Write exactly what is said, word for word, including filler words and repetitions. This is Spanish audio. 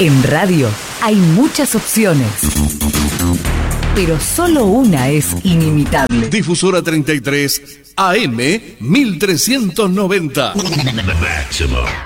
En radio hay muchas opciones, pero solo una es inimitable. Difusora treinta y tres A M mil trescientos noventa.